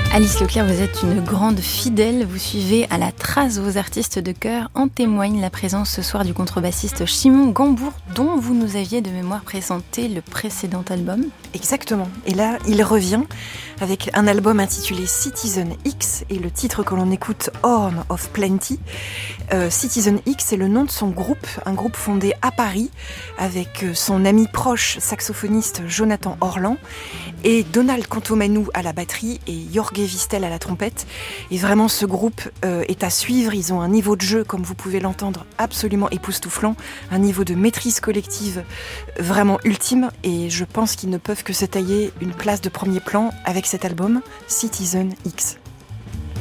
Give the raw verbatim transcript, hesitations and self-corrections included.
Alice Leclerc, vous êtes une grande fidèle, vous suivez à la trace vos artistes de cœur. En témoigne la présence ce soir du contrebassiste Simon Gambourg, dont vous nous aviez de mémoire présenté le précédent album. Exactement, et là il revient avec un album intitulé Citizen X et le titre que l'on écoute, Horn of Plenty. Euh, Citizen X, c'est le nom de son groupe, un groupe fondé à Paris avec son ami proche saxophoniste Jonathan Orlan et Donald Contomanou à la batterie et Jorge Vistel à la trompette. Et vraiment ce groupe euh, est à suivre, ils ont un niveau de jeu, comme vous pouvez l'entendre, absolument époustouflant, un niveau de maîtrise collective vraiment ultime, et je pense qu'ils ne peuvent que se tailler une place de premier plan avec cet album Citizen X.